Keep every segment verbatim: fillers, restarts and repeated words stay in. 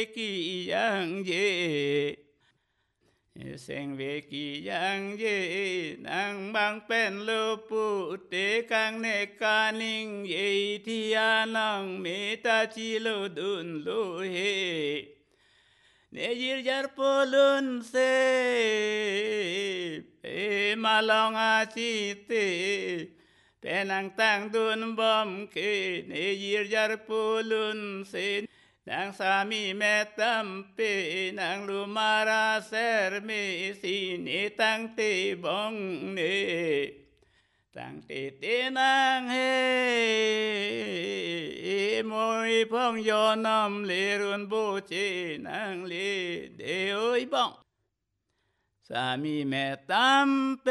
กียังเยเสงเวกียังเยนางบางเป็นโลปุเตกังเนกานิงเยทิยานังเมตาจิโลดุนโลเฮเนยิรยัรปลุนเซเปมาลองอาจิเตเป็นนางตั้งดุนบอมเกเนยิรยัรปลุนเซนางสามีแม่ตั้มเปนางลูมาราเซรเมสีเนตั้งเตบองเนตั้งเตเตนางเฮมวยพองยอนำเลรุนโบเจนางเลเดโอยบองสามีแม่ตั้มเป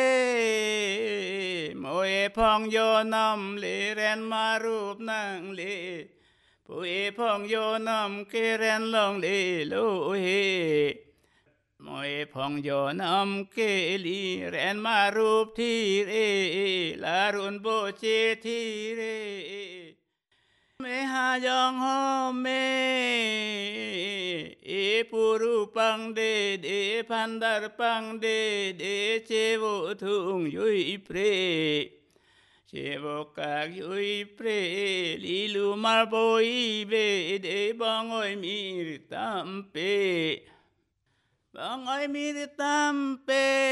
มวยพองยอนำเลเรนมารูปนางเลผู้เอพองโยนำเกเรนลองเลโลเฮมวยพองโยนำเกลีเรนมารูปที่เรลารุนโบเจที่เรเมหายองฮอเมเอปูรุปังเดเดพันดารปังเดเดเจโวทุงยุยเปรเชโบกากยุยเปรลิลูมาโบยเบเดบังอยมีริตัมเปบังอยมีริตัมเป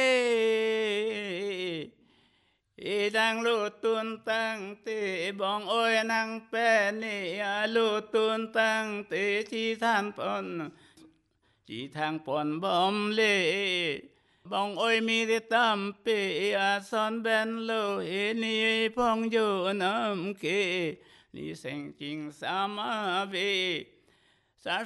เอดังโลตุนตังเตบังอยนังเปเนอาโลตุนตังเตจีทานปอนจีทางปอนบอมเลบองอ้อยมีได้ตามเปอาสอนเบนโลเฮนี่พองโยนำเกนี่เสงจริงสามาเว